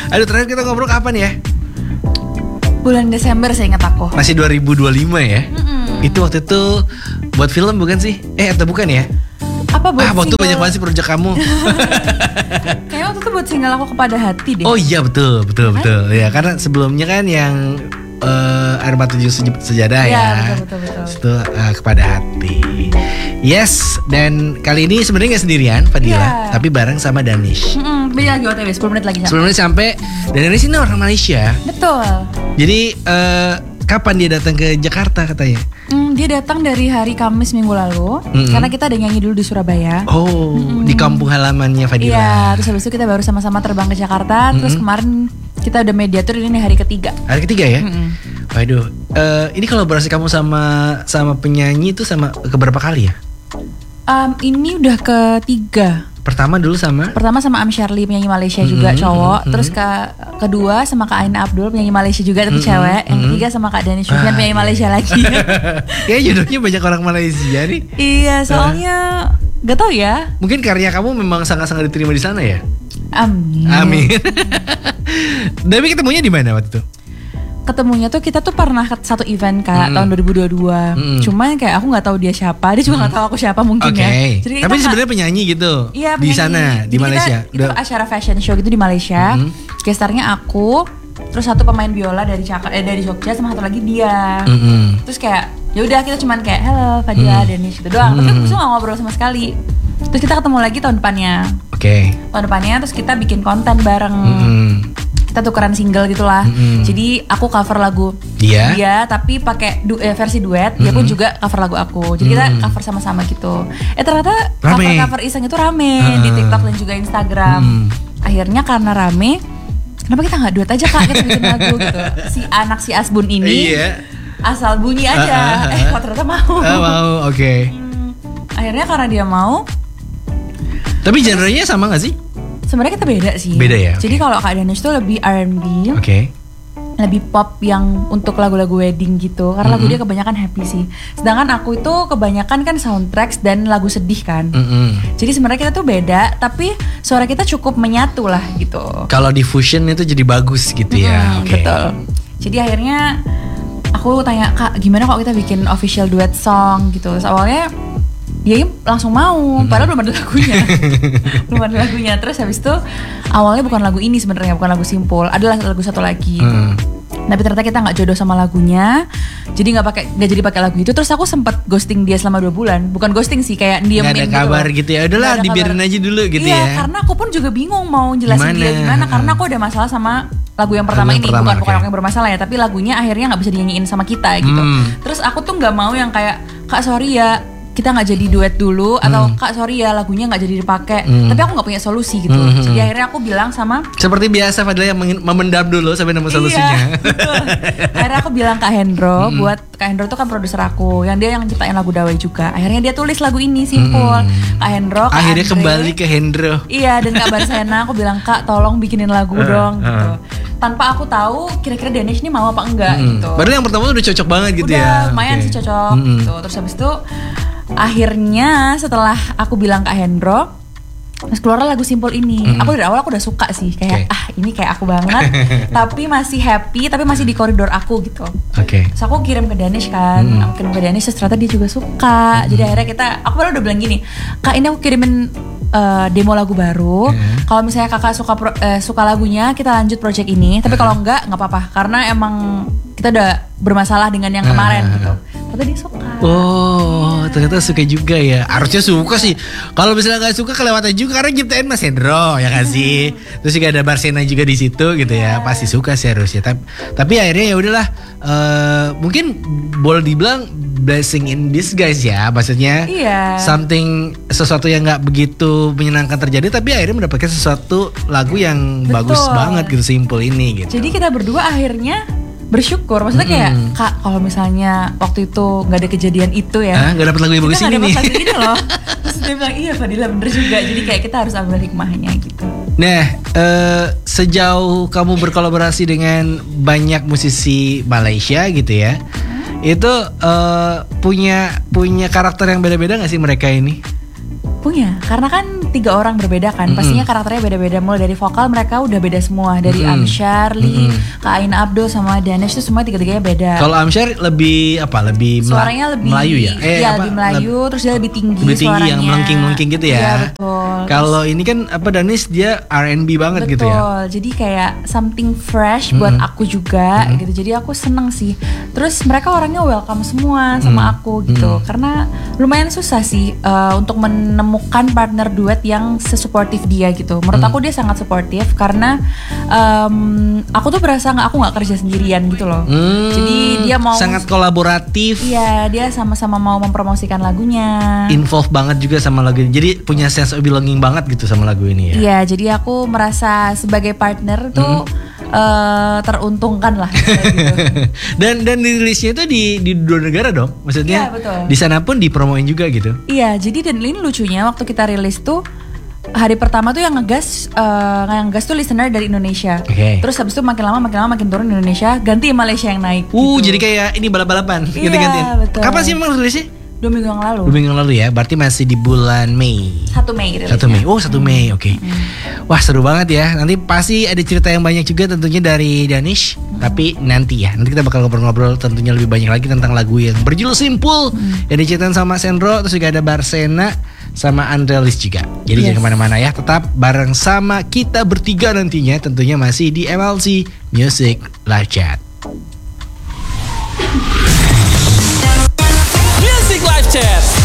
Aduh, terakhir kita ngobrol kapan ya? Bulan Desember saya ingat aku. Masih 2025 ya? Itu waktu itu buat film bukan sih? Atau bukan ya? Apa buat waktu single? banyak banget sih project kamu. Kayaknya waktu itu buat single aku Kepada Hati deh. Oh iya betul. Ya karena sebelumnya kan yang Air Mata Tujuh Sejadah ya. Betul. Itu Kepada Hati. Yes, dan kali ini sebenarnya gak sendirian Fadila, tapi bareng sama Danish. Dia lagi OTW 10 menit lagi sampai. 10 menit sampai. Dan Danish ini orang Malaysia. Betul. Jadi kapan dia datang ke Jakarta katanya? Dia datang dari hari Kamis minggu lalu. Karena kita ada nyanyi dulu di Surabaya. Oh, di kampung halamannya Fadila. Iya, terus habis itu kita baru sama-sama terbang ke Jakarta. Terus kemarin kita udah mediatur, ini hari ketiga. Hari ketiga ya? Waduh, ini kolaborasi kamu sama penyanyi itu sama keberapa kali ya? Ini udah ketiga. Pertama sama Am Shirley penyanyi Malaysia juga cowok. Terus kedua sama Kak Aina Abdul penyanyi Malaysia juga tapi cewek. Yang ketiga sama Kak Danish Sufyan penyanyi Malaysia lagi. Kayaknya jodohnya banyak orang Malaysia nih. Iya, soalnya gak tau ya. Mungkin karya kamu memang sangat-sangat diterima di sana ya. Amin. Tapi ketemunya di mana waktu itu? Ketemunya tuh kita tuh pernah satu event Kak tahun 2022. Cuman kayak aku nggak tahu dia siapa, dia juga nggak tahu aku siapa mungkin ya. Jadi tapi sebenarnya penyanyi gitu. Iya, di sana di Malaysia. Itu acara fashion show gitu di Malaysia. Gestarnya aku, terus satu pemain biola dari Jogja sama satu lagi dia. Terus kayak ya udah kita cuman kayak hello Fadila Danish gitu doang. Terus nggak ngobrol sama sekali. Terus kita ketemu lagi tahun depannya. Tahun depannya terus kita bikin konten bareng. Kita tukeran single gitulah. Jadi aku cover lagu dia tapi pakai versi duet. Dia pun juga cover lagu aku. Jadi kita cover sama-sama gitu. Ternyata cover iseng itu rame di TikTok dan juga Instagram. Akhirnya karena rame, kenapa kita nggak duet aja Kak, kita bikin lagu gitu. Si Asbun ini asal bunyi aja. Kok ternyata mau. Mau, oke. Akhirnya karena dia mau. Tapi genrenya sama nggak sih? Sebenarnya kita beda sih. Beda ya. Jadi kalau Kak Danish tuh lebih R&B. Lebih pop yang untuk lagu-lagu wedding gitu. Karena lagu dia kebanyakan happy sih. Sedangkan aku itu kebanyakan kan soundtracks dan lagu sedih kan. Jadi sebenarnya kita tuh beda, tapi suara kita cukup menyatu lah gitu. Kalau di fusion itu jadi bagus gitu ya. Betul. Jadi akhirnya aku tanya Kak, gimana kalau kita bikin official duet song gitu. Terus awalnya dia langsung mau, padahal belum ada lagunya. Terus habis itu awalnya bukan lagu ini sebenarnya, bukan lagu Simpul, adalah lagu satu lagi. Tapi ternyata kita nggak jodoh sama lagunya, jadi nggak jadi pakai lagu itu. Terus aku sempat ghosting dia selama 2 bulan, bukan ghosting sih, kayak diemin gitu. Nggak ada kabar gitu ya, udahlah dibiarin aja dulu gitu ya. Iya, karena aku pun juga bingung mau jelasin dia gimana, karena aku ada masalah sama lagu yang pertama ini. Bukan aku yang bermasalah ya, tapi lagunya akhirnya nggak bisa dinyanyiin sama kita gitu. Terus aku tuh nggak mau yang kayak Kak sorry ya, kita nggak jadi duet dulu, atau Kak sorry ya lagunya nggak jadi dipakai. Tapi aku nggak punya solusi gitu. Jadi akhirnya aku bilang sama, seperti biasa Fadila yang memendam dulu sampai nemu solusinya. Betul. Akhirnya aku bilang Kak Hendro, buat Kak Hendro tuh kan produser aku, yang dia yang ciptain lagu Dawai juga. Akhirnya dia tulis lagu ini Simpul. Kak Hendro, Kak akhirnya Andre, kembali ke Hendro. Iya, dan Kak Barsena, aku bilang Kak tolong bikinin lagu dong gitu. Tanpa aku tahu kira-kira Danish ini mau apa enggak gitu. Baru yang pertama udah cocok banget gitu ya. Lumayan sih cocok gitu. Terus habis itu akhirnya setelah aku bilang Kak Hendro, terus keluar lagu Simpul ini. Aku dari awal aku udah suka sih, kayak ini kayak aku banget. Tapi masih happy, tapi masih di koridor aku gitu. Terus aku kirim ke Danish kan, aku kirim ke Danish, terus ternyata dia juga suka. Jadi akhirnya aku baru udah bilang gini, Kak ini aku kirimin demo lagu baru. Kalau misalnya kakak suka lagunya, kita lanjut project ini. Tapi kalau enggak apa-apa, karena emang kita udah bermasalah dengan yang kemarin gitu. Tapi dia suka. Oh, ternyata suka juga ya. Harusnya suka sih. Kalau misalnya nggak suka kelewatan juga, karena nyiptain Mas Hendro ya kan sih. Terus juga ada Barsena juga di situ gitu ya. Pasti suka sih harusnya. Tapi akhirnya ya udahlah. Mungkin boleh dibilang blessing in disguise ya. Maksudnya sesuatu yang nggak begitu menyenangkan terjadi, tapi akhirnya mendapatkan sesuatu lagu yang bagus banget gitu, Simpul ini gitu. Jadi kita berdua akhirnya bersyukur, maksudnya kayak Kak kalau misalnya waktu itu nggak ada kejadian itu ya, nggak dapat lagu yang bagus ini nih. Lagu ini loh. Terus dia bilang iya Fadila bener juga, jadi kayak kita harus ambil hikmahnya gitu. Nah, sejauh kamu berkolaborasi dengan banyak musisi Malaysia gitu ya, itu punya karakter yang beda-beda nggak sih mereka ini? Punya, karena kan 3 orang berbeda kan, pastinya karakternya beda-beda. Mulai dari vokal mereka udah beda semua, dari Amsyar, Lee, Kak Ain Abdo sama Danesh itu semua tiga-tiganya beda. Kalau Amsyar lebih apa? Lebih suaranya lebih Melayu ya? Iya, lebih Melayu, terus dia lebih tinggi suaranya. Yang melengking-melengking gitu ya. Iya, betul. Kalau ini kan apa, Danesh dia R&B banget gitu ya. Betul. Jadi kayak something fresh buat aku juga gitu. Jadi aku seneng sih. Terus mereka orangnya welcome semua sama aku gitu. Karena lumayan susah sih untuk menemukan partner duet yang sesuportif dia gitu. Menurut aku dia sangat suportif karena aku tuh berasa aku nggak kerja sendirian gitu loh. Jadi dia mau sangat kolaboratif. Iya, dia sama-sama mau mempromosikan lagunya. Involve banget juga sama lagu ini. Jadi punya sense of belonging banget gitu sama lagu ini ya. Iya, jadi aku merasa sebagai partner tuh teruntungkan lah gitu. dan dirilisnya itu di 2 negara dong, maksudnya. Iya, betul. Di sana pun dipromoin juga gitu. Iya, jadi dan ini lucunya waktu kita rilis tuh hari pertama tuh yang ngegas tuh listener dari Indonesia. Okay. Terus habis itu makin lama makin turun Indonesia, ganti Malaysia yang naik. Gitu. Jadi kayak ini balap-balapan, Iya, ganti-gantian. betul. Kapan sih emang rilisnya? 2 minggu yang lalu. 2 minggu yang lalu ya, berarti masih di bulan Mei. 1 Mei rilisnya. 1 Mei. Oh, 1 Mei. Oke. Wah, seru banget ya. Nanti pasti ada cerita yang banyak juga tentunya dari Danesh. Tapi nanti kita bakal ngobrol-ngobrol tentunya lebih banyak lagi tentang lagu yang berjudul Simple yang diciptakan sama Sendro, terus juga ada Barsena sama Andrelis juga. Jadi jangan kemana-mana ya, tetap bareng sama kita bertiga nantinya, tentunya masih di MLC Music Live Chat. Music Live Chat.